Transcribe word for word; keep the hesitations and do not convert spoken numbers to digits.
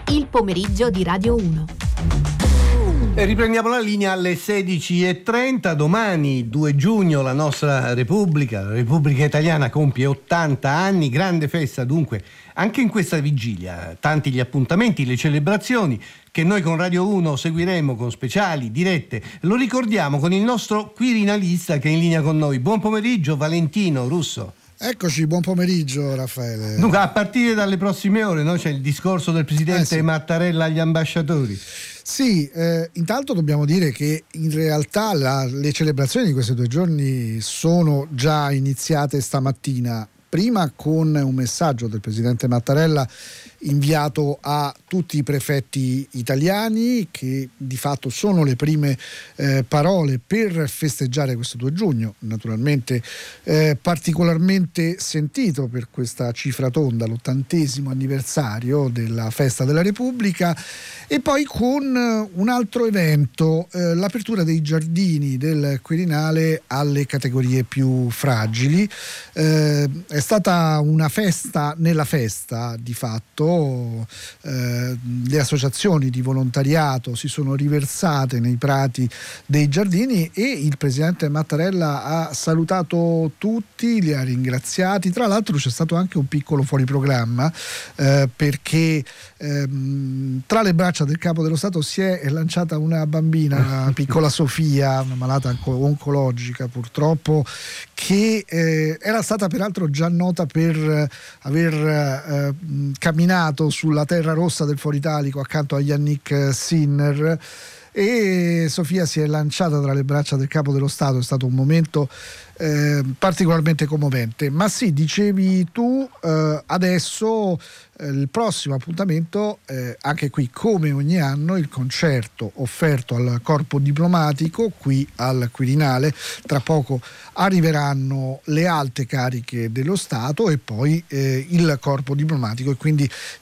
Il pomeriggio di Radio uno. E riprendiamo la linea alle sedici e trenta. Domani, due giugno, la nostra Repubblica, la Repubblica Italiana, compie ottanta anni. Grande festa dunque anche in questa vigilia. Tanti gli appuntamenti, le celebrazioni che noi con Radio uno seguiremo con speciali dirette. Lo ricordiamo con il nostro quirinalista che è in linea con noi. Buon pomeriggio, Valentino Russo. Eccoci, buon pomeriggio Raffaele. Dunque, a partire dalle prossime ore, no? C'è il discorso del presidente eh sì. Mattarella agli ambasciatori. Sì, eh, intanto dobbiamo dire che in realtà la, le celebrazioni di questi due giorni sono già iniziate stamattina. Prima con un messaggio del presidente Mattarella inviato a tutti i prefetti italiani, che di fatto sono le prime eh, parole per festeggiare questo due giugno, naturalmente eh, particolarmente sentito per questa cifra tonda, l'ottantesimo anniversario della festa della Repubblica, e poi con un altro evento, eh, l'apertura dei giardini del Quirinale alle categorie più fragili. Eh, è stata una festa nella festa, di fatto. Eh, le associazioni di volontariato si sono riversate nei prati dei giardini e il presidente Mattarella ha salutato tutti, li ha ringraziati. Tra l'altro c'è stato anche un piccolo fuoriprogramma eh, perché ehm, tra le braccia del capo dello Stato si è lanciata una bambina, una piccola Sofia, una malata oncologica purtroppo, che eh, era stata peraltro già nota per aver eh, camminato sulla terra rossa del Foro Italico accanto a Yannick Sinner, e Sofia si è lanciata tra le braccia del capo dello Stato. È stato un momento eh, particolarmente commovente. Ma sì, dicevi tu, eh, adesso eh, il prossimo appuntamento, eh, anche qui come ogni anno, il concerto offerto al corpo diplomatico qui al Quirinale. Tra poco arriveranno le alte cariche dello Stato e poi eh, il corpo diplomatico, e quindi